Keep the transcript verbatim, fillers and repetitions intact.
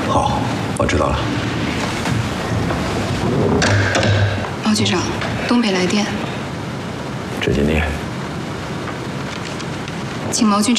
好，我知道了。 毛局长，东北来电， 直接念。 请毛局长。